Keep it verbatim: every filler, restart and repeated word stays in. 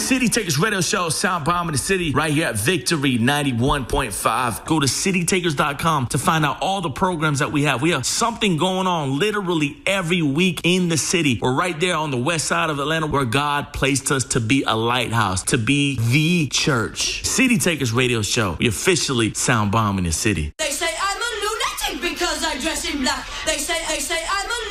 City Takers Radio Show, Sound Bomb in the City, right here at Victory ninety-one point five. Go to city takers dot com to find out all the programs that we have. We have something going on literally every week in the city. We're right there on the west side of Atlanta where God placed us to be a lighthouse, to be the church. City Takers Radio Show. We officially Sound Bomb in the City. They say I'm a lunatic because I dress in black. They say, I say I'm a